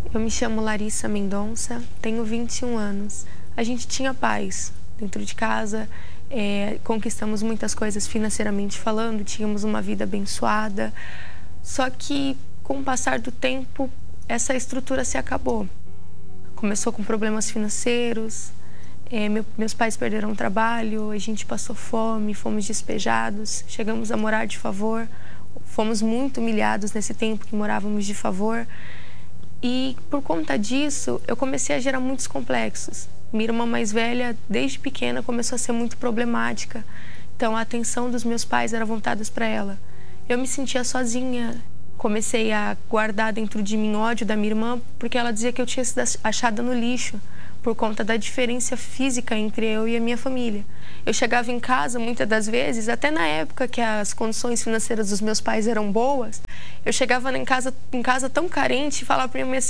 Eu me chamo Larissa Mendonça, tenho 21 anos. A gente tinha paz dentro de casa, conquistamos muitas coisas financeiramente falando, tínhamos uma vida abençoada. Só que, com o passar do tempo, essa estrutura se acabou. Começou com problemas financeiros, meus pais perderam o trabalho, a gente passou fome, fomos despejados, chegamos a morar de favor, fomos muito humilhados nesse tempo que morávamos de favor. E, por conta disso, eu comecei a gerar muitos complexos. Minha irmã mais velha, desde pequena, começou a ser muito problemática. Então, a atenção dos meus pais era voltada para ela. Eu me sentia sozinha. Comecei a guardar dentro de mim ódio da minha irmã, porque ela dizia que eu tinha sido achada no lixo, por conta da diferença física entre eu e a minha família. Eu chegava em casa, muitas das vezes, até na época que as condições financeiras dos meus pais eram boas, eu chegava em casa tão carente e falava para minha mãe assim: